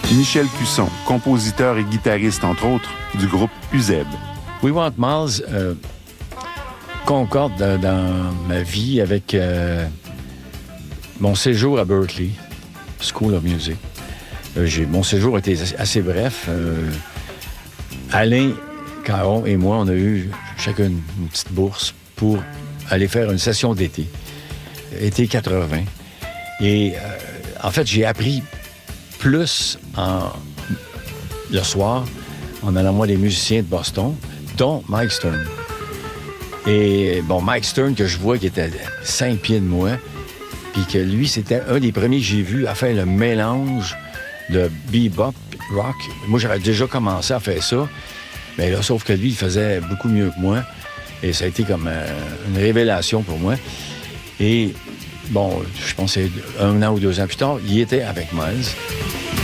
Michel Cusson, compositeur et guitariste, entre autres, du groupe UZEB. We Want Miles concorde dans ma vie avec mon séjour à Berklee, School of Music. Mon séjour était assez bref. Alain Caron et moi, on a eu chacun une petite bourse pour aller faire une session d'été, été 80. Et en fait, j'ai appris plus le soir en allant voir les musiciens de Boston, dont Mike Stern. Et bon, Mike Stern, que je vois qui était à 5 pieds de moi, puis que lui, c'était un des premiers que j'ai vu à faire le mélange de bebop, rock. Moi, j'avais déjà commencé à faire ça, mais là, sauf que lui, il faisait beaucoup mieux que moi. Et ça a été comme une révélation pour moi. Et bon, je pense que 1 an ou 2 ans plus tard, il était avec Miles.